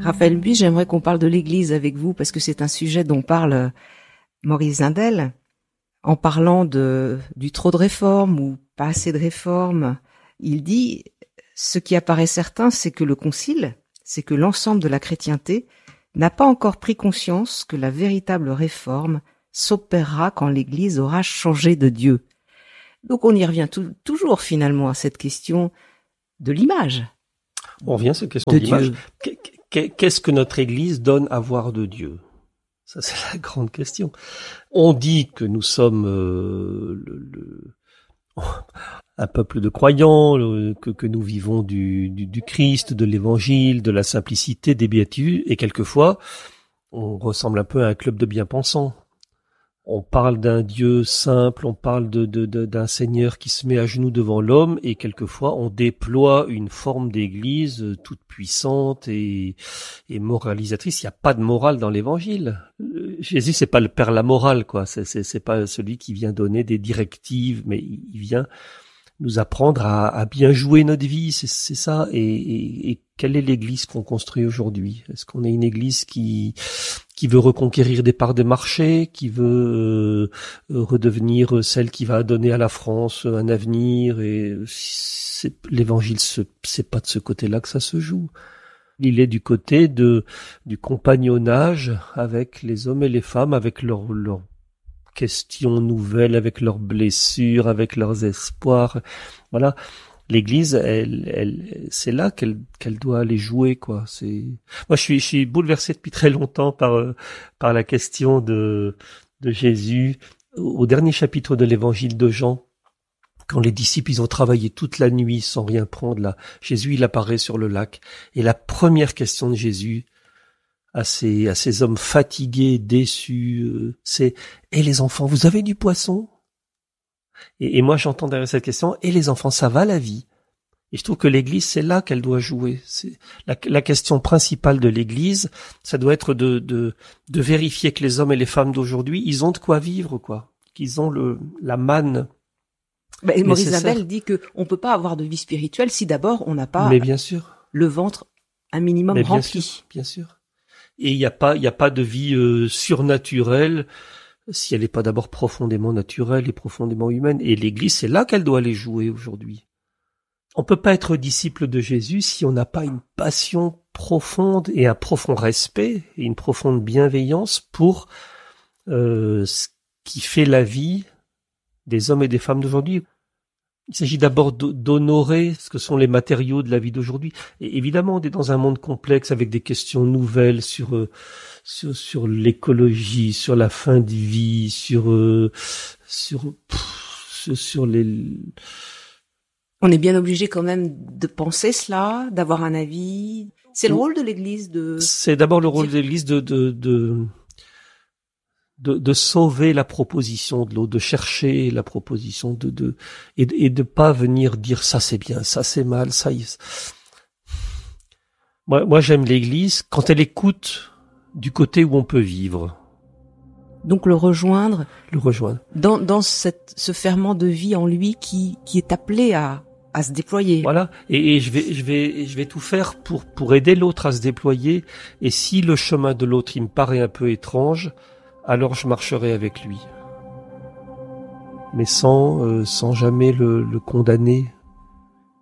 Raphaël Buis, j'aimerais qu'on parle de l'Église avec vous parce que c'est un sujet dont parle Maurice Zindel en parlant du trop de réformes ou pas assez de réformes. Il dit, ce qui apparaît certain, c'est que le Concile, c'est que l'ensemble de la chrétienté n'a pas encore pris conscience que la véritable réforme s'opérera quand l'Église aura changé de Dieu. Donc on y revient toujours finalement à cette question de l'image. On revient à cette question de l'image. Qu'est-ce que notre Église donne à voir de Dieu ? Ça, c'est la grande question. On dit que nous sommes un peuple de croyants, que nous vivons du Christ, de l'Évangile, de la simplicité, des béatitudes, et quelquefois, on ressemble un peu à un club de bien-pensants. On parle d'un Dieu simple, on parle d'un Seigneur qui se met à genoux devant l'homme, et quelquefois on déploie une forme d'église toute puissante et moralisatrice. Il n'y a pas de morale dans l'évangile. Jésus, c'est pas le père la morale, quoi. C'est pas celui qui vient donner des directives, mais il vient nous apprendre à bien jouer notre vie, c'est ça. Et quelle est l'église qu'on construit aujourd'hui ? Est-ce qu'on est une église qui veut reconquérir des parts de marché, qui veut redevenir celle qui va donner à la France un avenir ? Et l'évangile, c'est pas de ce côté-là que ça se joue. Il est du côté du compagnonnage avec les hommes et les femmes, avec leurs questions nouvelles, avec leurs blessures, avec leurs espoirs. Voilà. L'Église, c'est là qu'elle doit aller jouer, quoi. Moi, je suis bouleversé depuis très longtemps par la question de Jésus au dernier chapitre de l'Évangile de Jean. Quand les disciples, ils ont travaillé toute la nuit sans rien prendre, là, Jésus, il apparaît sur le lac. Et la première question de Jésus à ces hommes fatigués, déçus, c'est « Et les enfants, vous avez du poisson ?» Et moi, j'entends derrière cette question « Et les enfants, ça va la vie ?» Et je trouve que l'Église, c'est là qu'elle doit jouer. C'est la question principale de l'Église, ça doit être de vérifier que les hommes et les femmes d'aujourd'hui, ils ont de quoi vivre, quoi. Qu'ils ont la manne. Maurice Zindel dit que on peut pas avoir de vie spirituelle si d'abord on n'a pas bien sûr. Le ventre un minimum rempli. Sûr, bien sûr. Et il y a pas de vie surnaturelle si elle n'est pas d'abord profondément naturelle et profondément humaine. Et l'Église, c'est là qu'elle doit aller jouer aujourd'hui. On peut pas être disciple de Jésus si on n'a pas une passion profonde et un profond respect et une profonde bienveillance pour ce qui fait la vie des hommes et des femmes d'aujourd'hui. Il s'agit d'abord d'honorer ce que sont les matériaux de la vie d'aujourd'hui. Et évidemment, on est dans un monde complexe avec des questions nouvelles sur l'écologie, sur la fin de vie, sur les... On est bien obligé quand même de penser cela, d'avoir un avis. C'est le rôle de l'Église de... C'est d'abord le rôle de l'Église de sauver la proposition de l'autre, de chercher la proposition et de pas venir dire ça c'est bien, ça c'est mal, ça y est. Moi j'aime l'Église quand elle écoute du côté où on peut vivre. Donc le rejoindre. Dans ce ferment de vie en lui qui est appelé à se déployer. Voilà. Et je vais tout faire pour aider l'autre à se déployer. Et si le chemin de l'autre, il me paraît un peu étrange, alors je marcherai avec lui. Mais sans jamais le condamner.